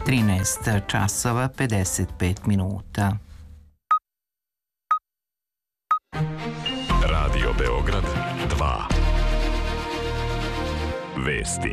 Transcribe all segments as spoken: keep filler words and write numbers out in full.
trinaest časova pedeset pet minuta. Radio Beograd dva. Vesti.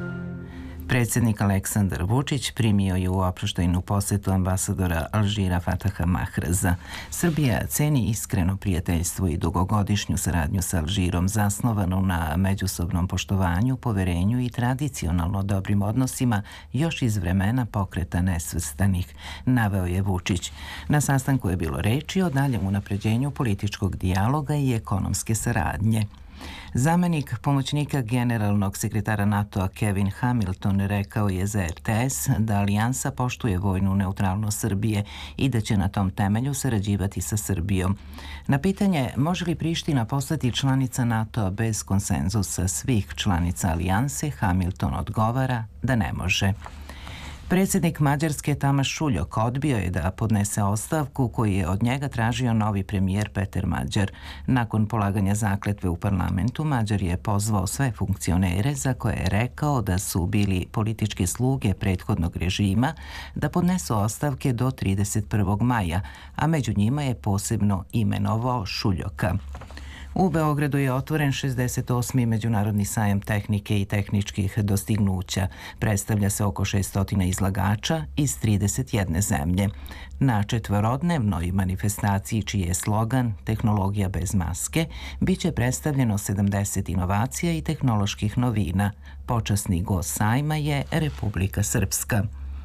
Predsjednik Aleksandar Vučić primio je u oproštajnu posetu ambasadora Alžira Fataha Mahraza. Srbija ceni iskreno prijateljstvo i dugogodišnju saradnju sa Alžirom zasnovanu na međusobnom poštovanju, poverenju i tradicionalno dobrim odnosima još iz vremena pokreta nesvrstanih, naveo je Vučić. Na sastanku je bilo reči o daljem unapređenju političkog dijaloga i ekonomske saradnje. Zamenik pomoćnika generalnog sekretara NATO-a Kevin Hamilton rekao je za R T S da alijansa poštuje vojnu neutralnost Srbije i da će na tom temelju sarađivati sa Srbijom. Na pitanje može li Priština postati članica NATO-a bez konsenzusa svih članica alijanse, Hamilton odgovara da ne može. Predsjednik Mađarske Tamaš Šuljok odbio je da podnese ostavku koju je od njega tražio novi premijer Peter Mađar. Nakon polaganja zakletve u parlamentu, Mađar je pozvao sve funkcionere za koje je rekao da su bili političke sluge prethodnog režima da podnesu ostavke do trideset prvog maja, a među njima je posebno imenovao Šuljoka. U Beogradu je otvoren šezdeset osmi Međunarodni sajam tehnike i tehničkih dostignuća. Predstavlja se oko šesto izlagača iz trideset jedne zemlje. Na četvorodnevnoj manifestaciji, čiji je slogan Tehnologija bez maske, bit će predstavljeno sedamdeset inovacija i tehnoloških novina. Počasni gost sajma je Republika Srpska.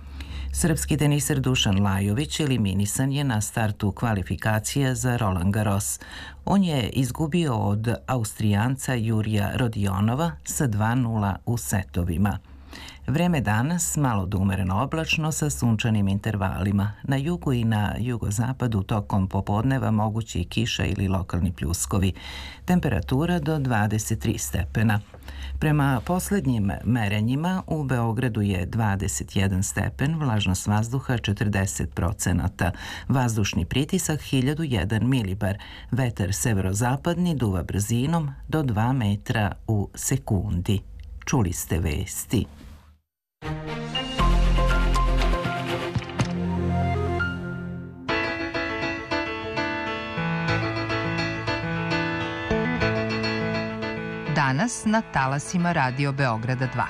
Srpski teniser Dušan Lajović eliminisan je na startu kvalifikacija za Roland Garros. On je izgubio od Austrijanca Jurija Rodionova sa dva nula u setovima. Vreme danas malo do umereno oblačno sa sunčanim intervalima. Na jugu i na jugozapadu tokom popodneva mogući kiša ili lokalni pljuskovi. Temperatura do dvadeset tri stepena. Prema posljednjim merenjima u Beogradu je dvadeset jedan stepen, vlažnost vazduha četrdeset procenata, vazdušni pritisak hiljadu jedan milibar, vetar severozapadni duva brzinom do dva metra u sekundi. Čuli ste vesti. Danas na talasima Radio Beograda dva.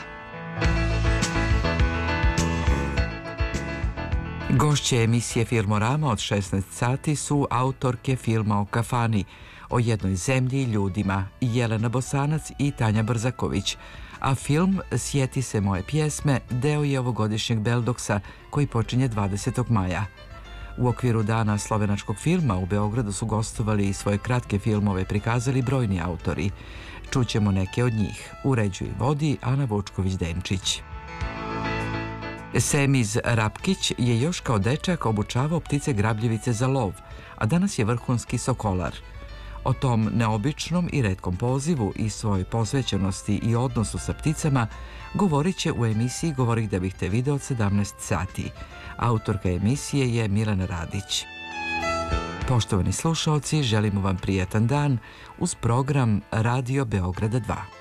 Gošće emisije Filmorama od šesnaest sati su autorke filma o kafani, o jednoj zemlji i ljudima, Jelena Bosanac i Tanja Brzaković, a film Sjeti se moje pjesme deo je ovogodišnjeg Beldoksa koji počinje dvadesetog maja. U okviru dana slovenačkog filma u Beogradu su gostovali i svoje kratke filmove prikazali brojni autori. Čućemo neke od njih. Uređuje i vodi Ana Vučković-Denčić. Semiz Rapkić je još kao dečak obučavao ptice grabljivice za lov, a danas je vrhunski sokolar. O tom neobičnom i retkom pozivu i svojoj posvećenosti i odnosu sa pticama govorit će u emisiji Govorih da bih te video od sedamnaest sati. Autorka emisije je Milena Radić. Poštovani slušaoci, želimo vam prijatan dan uz program Radio Beograda dva.